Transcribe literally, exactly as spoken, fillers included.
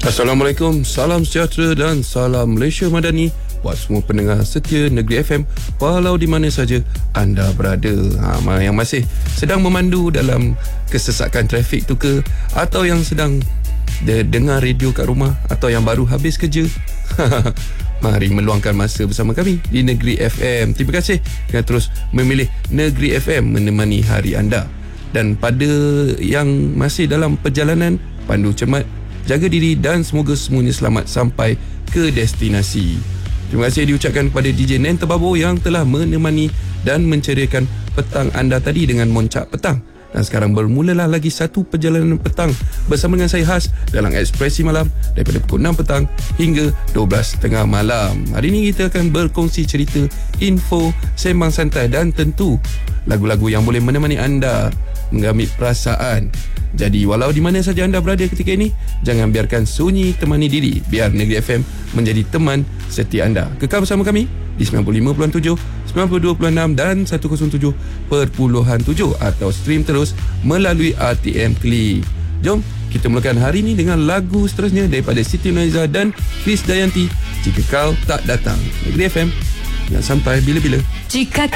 Assalamualaikum, salam sejahtera dan salam Malaysia Madani buat semua pendengar setia Negeri F M walau di mana saja anda berada. Ha, yang masih sedang memandu dalam kesesakan trafik tu ke, atau yang sedang de- dengar radio kat rumah, atau yang baru habis kerja. Mari meluangkan masa bersama kami di Negeri F M. Terima kasih kerana terus memilih Negeri F M menemani hari anda. Dan pada yang masih dalam perjalanan, pandu cermat, jaga diri dan semoga semuanya selamat sampai ke destinasi. Terima kasih diucapkan kepada D J Nen Terbabo yang telah menemani dan menceriakan petang anda tadi dengan Moncak Petang. Dan sekarang bermulalah lagi satu perjalanan petang bersama dengan saya Has dalam Ekspresi Malam daripada pukul enam petang hingga dua belas tiga puluh malam. Hari ini kita akan berkongsi cerita, info, sembang santai dan tentu lagu-lagu yang boleh menemani anda mengambil perasaan. Jadi walau di mana saja anda berada ketika ini, jangan biarkan sunyi temani diri. Biar Negeri F M menjadi teman setia anda. Kekal bersama kami di sembilan puluh lima perpuluhan tujuh, sembilan puluh dua perpuluhan enam dan seratus tujuh perpuluhan tujuh atau stream terus melalui R T M Klik. Jom kita mulakan hari ini dengan lagu seterusnya daripada Siti Nurhaliza dan Chris Dayanti, Jika Kau Tak Datang. Negeri F M yang sampai bila-bila. Jika